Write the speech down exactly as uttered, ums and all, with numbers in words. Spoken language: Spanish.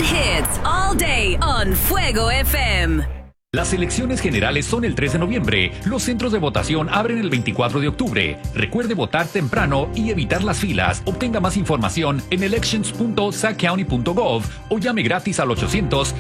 hot hits all day on Fuego F M. Las elecciones generales son el tres de noviembre. Los centros de votación abren el veinticuatro de octubre. Recuerde votar temprano y evitar las filas. Obtenga más información en elections punto sac county punto gov o llame gratis al ochocientos,